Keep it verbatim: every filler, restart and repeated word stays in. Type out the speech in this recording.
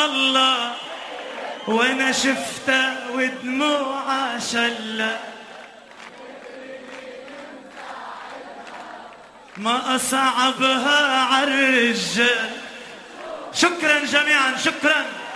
الله وانا شفته ودموعه شلة ما أصعبها عالرجال. شكرا جميعا، شكرا.